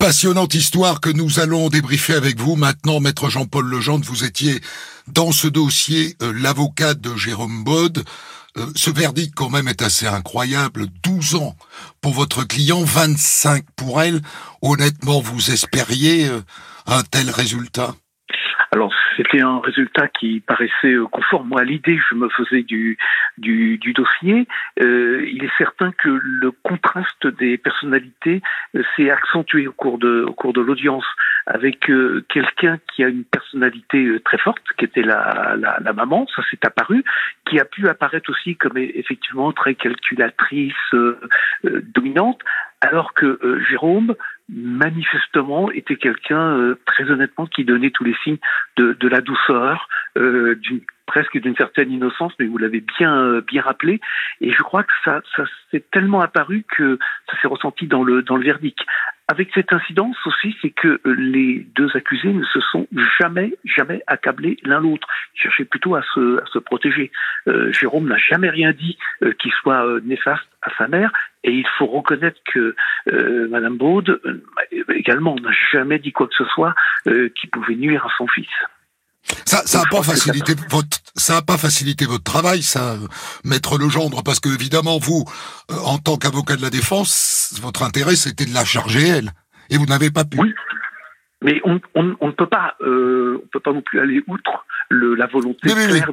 passionnante histoire que nous allons débriefer avec vous. Maintenant, Maître Jean-Paul Legendre, vous étiez dans ce dossier l'avocat de Jérôme Baude. Ce verdict, quand même, est assez incroyable. 12 ans pour votre client, 25 pour elle. Honnêtement, vous espériez un tel résultat ? Alors, c'était un résultat qui paraissait conforme. Moi, à l'idée, je me faisais du dossier. Il est certain que le contraste des personnalités s'est accentué au cours de l'audience, avec quelqu'un qui a une personnalité très forte, qui était la maman, ça s'est apparu, qui a pu apparaître aussi comme effectivement très calculatrice, dominante, alors que Jérôme, manifestement, était quelqu'un, très honnêtement, qui donnait tous les signes de la douceur, presque d'une certaine innocence, mais vous l'avez bien rappelé. Et je crois que ça s'est tellement apparu que ça s'est ressenti dans le verdict. Avec cette incidence aussi, c'est que les deux accusés ne se sont jamais accablés l'un l'autre. Ils cherchaient plutôt à se protéger. Jérôme n'a jamais rien dit qui soit néfaste à sa mère, et il faut reconnaître que Madame Baude également n'a jamais dit quoi que ce soit qui pouvait nuire à son fils. Ça a pas facilité votre travail, ça, Maître Legendre, parce que évidemment vous, en tant qu'avocat de la défense, votre intérêt c'était de la charger elle, et vous n'avez pas pu. Oui, mais on ne peut pas non plus aller outre la volonté claire